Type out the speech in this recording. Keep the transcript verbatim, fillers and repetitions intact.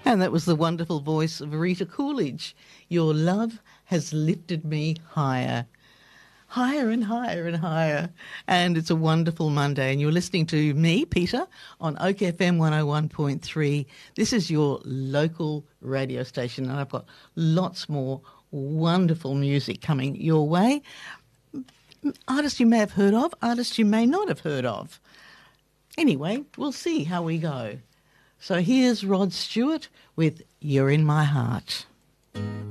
And that was the wonderful voice of Rita Coolidge. Your love has lifted me higher. Higher and higher and higher. And it's a wonderful Monday. And you're listening to me, Peter, on Oak F M one oh one point three. This is your local radio station. And I've got lots more wonderful music coming your way. Artists you may have heard of, artists you may not have heard of. Anyway, we'll see how we go. So here's Rod Stewart with You're in My Heart.